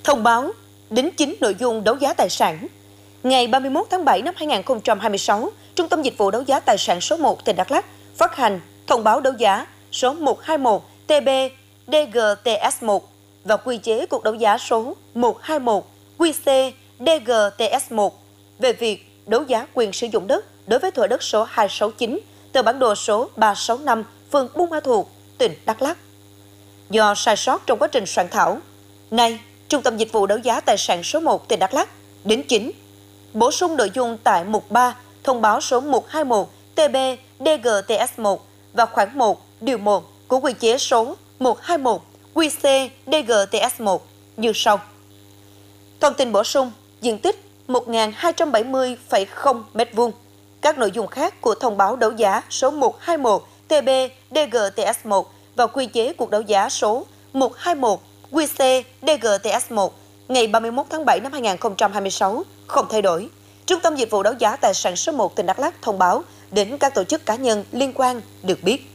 Thông báo đính chính nội dung đấu giá tài sản. Ngày 31 tháng 7 năm 2026, Trung tâm Dịch vụ Đấu giá Tài sản số 1 tỉnh Đắk Lắk phát hành thông báo đấu giá số 121 TB DGTS1 và quy chế cuộc đấu giá số 121 QC DGTS1 về việc đấu giá quyền sử dụng đất đối với thửa đất số 269, tờ bản đồ số 365, phường Buôn Ma Thuột, tỉnh Đắk Lắk. Do sai sót trong quá trình soạn thảo, nay Trung tâm Dịch vụ Đấu giá Tài sản số 1 tỉnh Đắk Lắk đính chính, bổ sung nội dung tại mục 3 thông báo số 121 TB DGTS1 và khoản 1 điều 1 của quy chế số 121 QC DGTS1 như sau. Thông tin bổ sung diện tích 1.270,0 m². Các nội dung khác của thông báo đấu giá số 121 TB DGTS1 và quy chế cuộc đấu giá số 121 QC DGTS1 ngày 31 tháng 7 năm 2026 không thay đổi. Trung tâm Dịch vụ Đấu giá Tài sản số 1 tỉnh Đắk Lắk thông báo đến các tổ chức cá nhân liên quan được biết.